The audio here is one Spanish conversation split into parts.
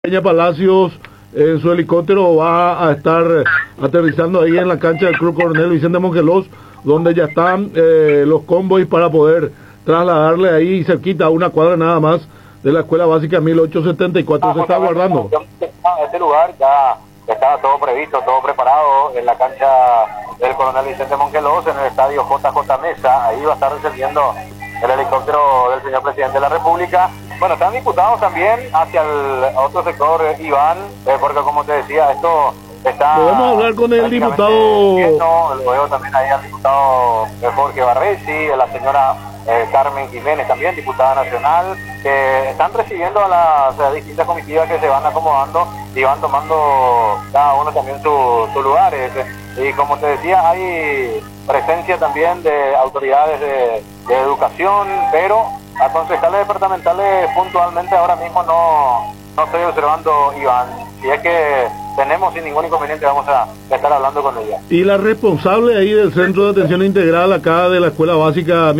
Peña Palacios en su helicóptero va a estar aterrizando ahí en la cancha del Club Coronel Vicente Mongelos, donde ya están los convoys para poder trasladarle ahí cerquita a una cuadra nada más de la Escuela Básica 1874. Se está guardando. Este lugar ya estaba todo previsto, todo preparado en la cancha del Coronel Vicente Mongelos, en el estadio JJ Mesa. Ahí va a estar recibiendo el helicóptero del señor presidente de la República. Bueno, están diputados también hacia el otro sector, Iván, porque como te decía, esto está... Podemos hablar con el diputado... Luego también ahí al diputado Jorge Barresi, la señora Carmen Jiménez también, diputada nacional, que están recibiendo a las distintas comitivas que se van acomodando y van tomando cada uno también sus lugares. Y como te decía, hay presencia también de autoridades de educación, pero a concejales departamentales puntualmente ahora mismo no estoy observando, Iván. Si es que tenemos sin ningún inconveniente, vamos a estar hablando con ella. Y la responsable ahí del Centro de Atención Integral acá de la Escuela Básica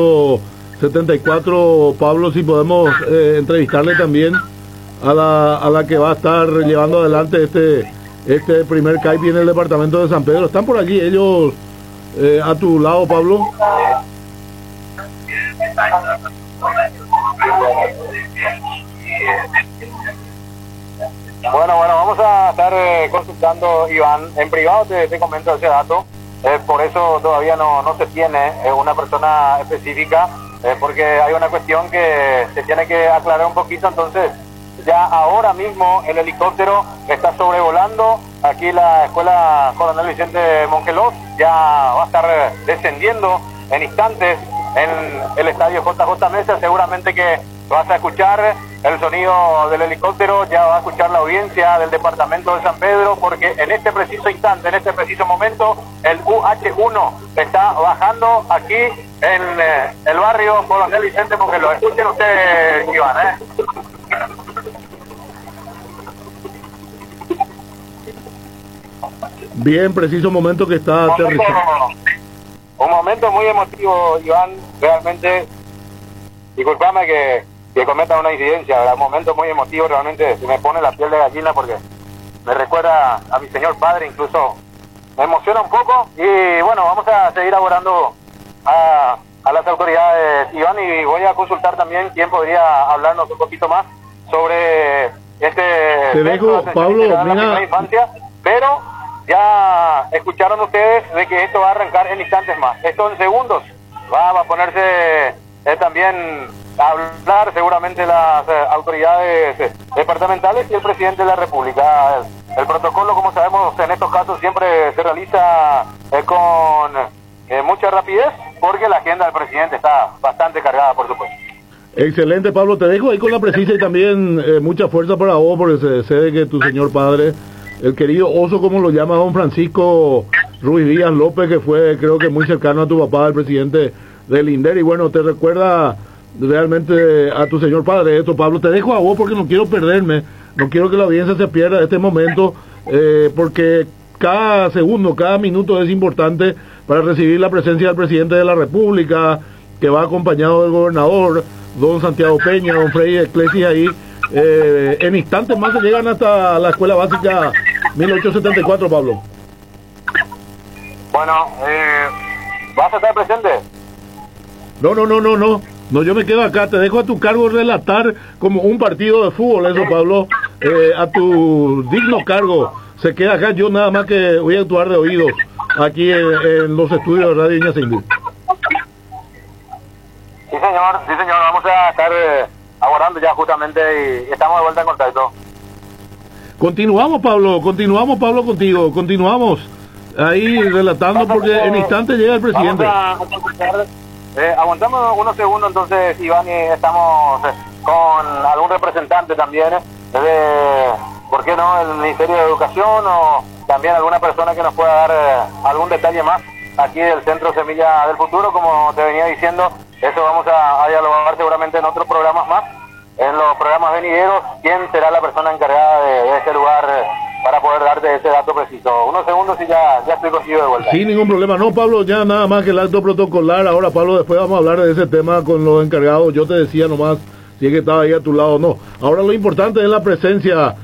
1874, Pablo, si podemos entrevistarle también a la que va a estar llevando adelante este primer CAIPI en el departamento de San Pedro. ¿Están por allí ellos a tu lado, Pablo? Bueno, vamos a estar consultando, Iván. En privado te comento ese dato. Por eso todavía no se tiene una persona específica, porque hay una cuestión que se tiene que aclarar un poquito. Entonces, ya ahora mismo el helicóptero está sobrevolando aquí la Escuela Coronel Vicente Mongelos. Ya va a estar descendiendo en instantes en el estadio JJ Mesa. Seguramente que vas a escuchar el sonido del helicóptero, ya va a escuchar la audiencia del departamento de San Pedro, porque en este preciso instante, en este preciso momento, el UH-1 está bajando aquí en el barrio Coronel Vicente Mongelos. Escuchen ustedes, Iván, Bien, preciso momento que está aterrizando. Un momento muy emotivo, Iván, realmente. Disculpame que cometa una incidencia, ¿verdad? Un momento muy emotivo, realmente se me pone la piel de gallina porque me recuerda a mi señor padre, incluso me emociona un poco. Y bueno, vamos a seguir abordando a las autoridades, Iván, y voy a consultar también quién podría hablarnos un poquito más sobre Te dejo, Pablo, mira... infancia, pero ya escucharon ustedes de que esto va a arrancar en instantes más. Esto en segundos va a ponerse también a hablar seguramente las autoridades departamentales y el presidente de la República. El protocolo, como sabemos, en estos casos siempre se realiza con mucha rapidez, porque la agenda del presidente está bastante cargada, por supuesto. Excelente, Pablo, te dejo ahí con la precisa y también mucha fuerza para vos, porque se sé que tu señor padre, el querido oso, como lo llama don Francisco Ruiz Díaz López, que fue, creo que muy cercano a tu papá, el presidente del INDER, y bueno, te recuerda realmente a tu señor padre esto, Pablo. Te dejo a vos porque no quiero perderme, no quiero que la audiencia se pierda este momento, porque cada segundo, cada minuto es importante para recibir la presencia del presidente de la República, que va acompañado del gobernador, don Santiago Peña, don Freddy Iglesias ahí. En instantes más se llegan hasta la Escuela Básica 1874, Pablo. Bueno, ¿vas a estar presente? No, yo me quedo acá, te dejo a tu cargo relatar como un partido de fútbol, eso, Pablo, a tu digno cargo. Se queda acá, yo nada más que voy a actuar de oídos aquí en los estudios de Radio Iñazingui. Sí, señor, vamos a estar abordando ya justamente y estamos de vuelta en contacto. Continuamos, Pablo, contigo, continuamos ahí relatando porque en instante llega el presidente. Aguantamos unos segundos entonces, Iván, y estamos con algún representante también ¿por qué no?, el Ministerio de Educación, o también alguna persona que nos pueda dar algún detalle más aquí del Centro Semilla del Futuro. Como te venía diciendo, eso vamos a dialogar seguramente en otros programas más, en los programas venideros, quién será la persona encargada de este lugar para poder darte ese dato preciso. Unos segundos y ya estoy contigo de vuelta. Sin ningún problema. No, Pablo, ya nada más que el acto protocolar. Ahora, Pablo, después vamos a hablar de ese tema con los encargados. Yo te decía nomás si es que estaba ahí a tu lado o no. Ahora lo importante es la presencia